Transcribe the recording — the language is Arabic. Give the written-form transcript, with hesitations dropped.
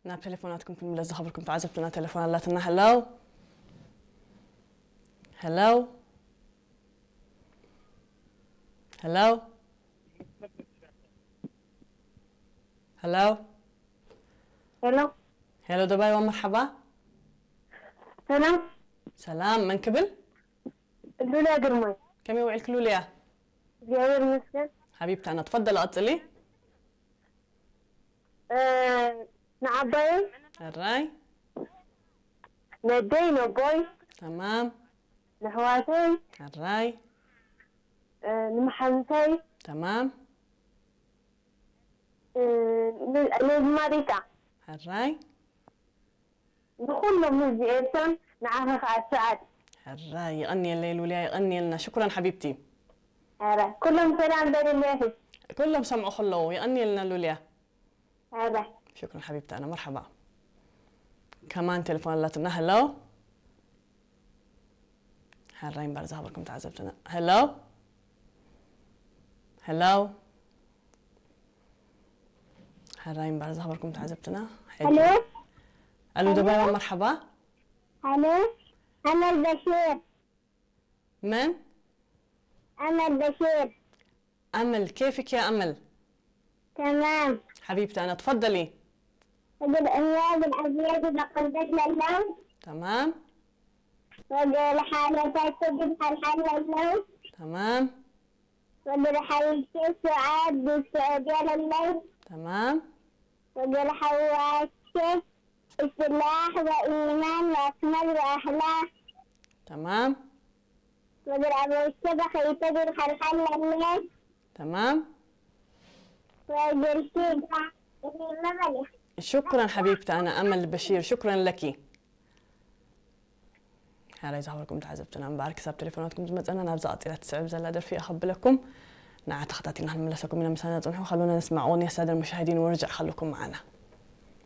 ناب تليفوناتكم كل ملزة خبركم تعزبتنا تليفوناتنا. هلو هلو هلو هلو هلو هلو دبي ومرحبا. سلام سلام، من قبل؟ لولا قرمي كم يوعي الكلوليا؟ جاور مسكن. حبيبتي أنا تفضل أطلي. نعباي الراي ندينا بوي تمام. نحواتي الراي نمحنتي تمام. نزماريتا الراي نخلنا من زيتون نعرف على الساعات. الراي يغني الليل ولا يغني لنا. شكرا حبيبتي. هذا كلهم سلام بين الله. كلهم سمعوا خلو يغني لنا لوليا. هذا شكرا حبيبتي أنا. مرحبا. كمان تليفون لاتنا. هلو هالراي مبارزة خبركم تعزبتنا. هلو هلو هالراي مبارزة خبركم تعزبتنا. الو الو دبي مرحبا. الو أمل بشير. من؟ أمل بشير. أمل، كيفك يا أمل؟ تمام. حبيبتي أنا تفضلي. أجد أمياد الأبيض بقدس اللون. تمام وأجد حالة تجد حالة اللون. تمام وأجد حالة سعاد بالسعودية اللون. تمام وأجد حالة إصلاح وإيمان وأكمل وأخلاق. تمام وأجد أبو الشبخ يتجد حالة اللون. تمام. وأجد شيء مغلق. شكرا حبيبتي أنا أمل بشير. شكرا لك. هلا يزهوركم تعزبتنا مبارك ساب تليفوناتكم زمزنا نبزة أطيلة تسعب زلادر في أخب لكم نعت خطاتي نحن ملسكم من مساندة خلونا نسمع أغنية السادة المشاهدين ونرجع خلوكم معنا.